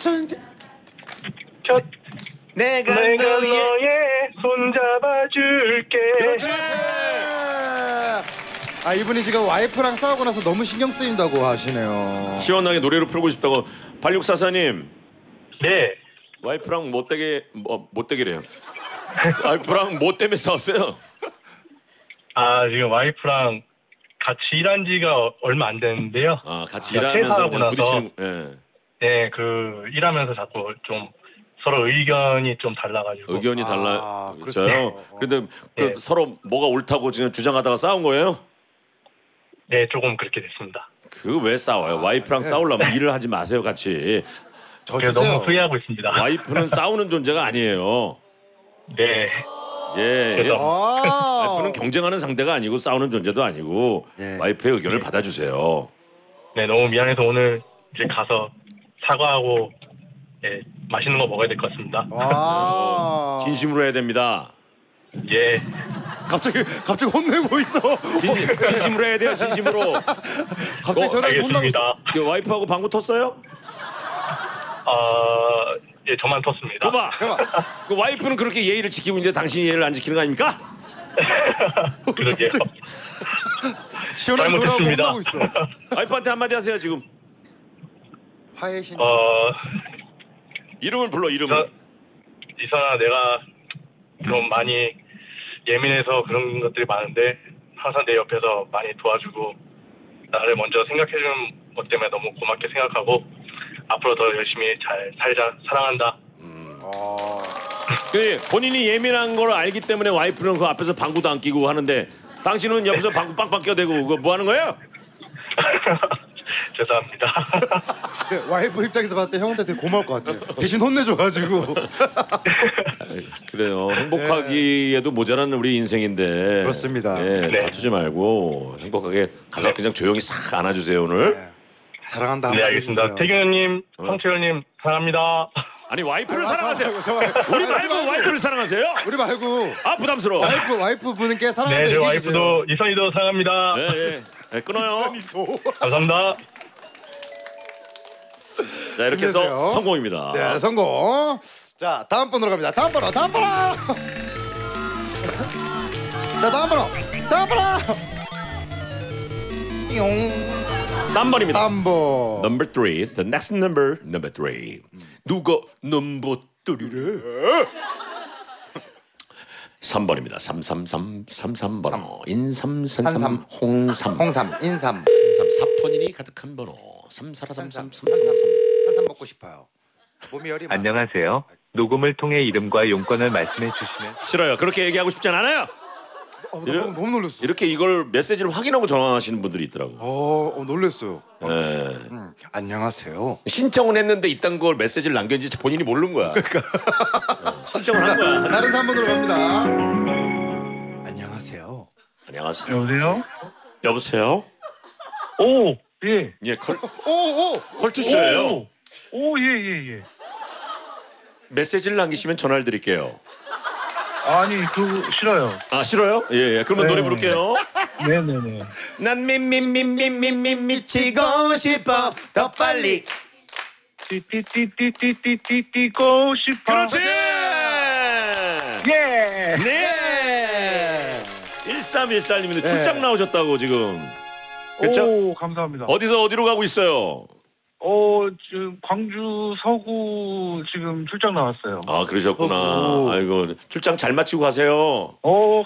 손자 내가 너의 손 잡아줄게. 그렇지. 아 이분이 지금 와이프랑 싸우고 나서 너무 신경 쓰인다고 하시네요. 시원하게 노래로 풀고 싶다고. 8644님. 네. 와이프랑 못되게래요. 와이프랑 뭐 때문에 싸웠어요? 아 지금 와이프랑 같이 일한 지가 얼마 안 됐는데요. 아 같이 그러니까 일하면서 퇴사하고 그냥 나서 부딪히는. 예. 네, 그 일하면서 자꾸 좀 서로 의견이 좀 달라가지고. 의견이 달라져요. 아, 그런데 네. 서로 뭐가 옳다고 지금 주장하다가 싸운 거예요? 네, 조금 그렇게 됐습니다. 그 왜 싸워요? 와이프랑 싸우려면 일을 하지 마세요, 같이. 그래서 너무 후회하고 있습니다. 와이프는 싸우는 존재가 아니에요. 네. 예. 그래서 와이프는 경쟁하는 상대가 아니고 싸우는 존재도 아니고 네. 와이프의 의견을 받아주세요. 네, 너무 미안해서 오늘 이제 가서 사과하고 예, 맛있는 거 먹어야 될 것 같습니다. 와. 진심으로 해야 됩니다. 예. 갑자기 혼내고 있어. 진심으로 해야 돼요, 진심으로. 갑자기 저를 혼나고 있어. 알겠습니다. 그 와이프하고 방구 텄어요? 예, 저만 텄습니다. 그봐. 그 와이프는 그렇게 예의를 지키고 있는데 당신이 예의를 안 지키는 거 아닙니까? 그러게요. 시원하게 노래하고 잘못했습니다. 혼나고 있어. 와이프한테 한마디 하세요, 지금. 화해 신. 이름을 불러, 이름을. 이선아, 내가 좀 많이 예민해서 그런 것들이 많은데 항상 내 옆에서 많이 도와주고 나를 먼저 생각해주는 것 때문에 너무 고맙게 생각하고 앞으로 더 열심히 잘 살자. 사랑한다. 그 본인이 예민한 걸 알기 때문에 와이프는 그 앞에서 방구도 안 끼고 하는데 당신은 옆에서 방구 빵빵 껴대고 그거 뭐 하는 거예요? 죄송합니다. 네, 와이프 입장에서 봤을 때 형한테 되게 고마울 것 같아. 대신 혼내줘가지고. 그래요. 행복하기에도 모자란 우리 인생인데. 그렇습니다. 예, 네. 다투지 말고 행복하게 가서 그냥 조용히 싹 안아주세요 오늘. 네. 사랑한다. 네, 한번 알겠습니다. 해주세요. 태균님, 성채연님 사랑합니다. 아니 와이프를 아, 사랑하세요. 저 말고. 우리 말고 와이프를 사랑하세요. 우리 말고. 아 부담스러워. 와이프 분께 네, 사랑한다 제 얘기해 주세요. 와이프도 이선이도 사랑합니다. 예. 끊어요. 감사합니다. 자 이렇게 해서 힘내세요. 성공입니다. 네, 성공. 자, 다음 번으로 갑니다. 다음 번호. 자, 다음 번호. 용. 3번입니다. 3번. Number 3. The next number 3. 누가 넘버 3래? 3번입니다. 333 번호. 인삼산삼 홍삼. 인삼. 사포닌이 가득한 번호. 3433 산삼 먹고 싶어요. 몸이 열이 많아. 안녕하세요. 녹음을 통해 이름과 용건을 말씀해 주시면 싫어요. 그렇게 얘기하고 싶지 않아요. 너무 놀랐어. 이렇게 이걸 메시지를 확인하고 전화하시는 분들이 있더라고. 놀랐어요. 예. 안녕하세요. 신청은 했는데 이딴 걸 메시지를 남겼는지 본인이 모르는 거야. 신청을 한 거야. 다른 3번으로 갑니다. 안녕하세요. 안녕하세요. 여보세요? 여보세요? 오, 예. 예, 오. 컬투쇼예요. 오, 예. 메시지를 남기시면 전화를 드릴게요. 아니, 싫어요. 아 싫어요? 예. 그러면 네. 노래 부를게요. 네네네. 난 미치고 싶어 더 빨리. 뛰고 싶어. 그렇지. 예. 네. 1314님인데 네. 출장 나오셨다고 지금. 그렇죠? 오, 감사합니다. 어디서 어디로 가고 있어요? 지금 광주 서구 지금 출장 나왔어요. 아 그러셨구나. 오. 아이고 출장 잘 마치고 가세요.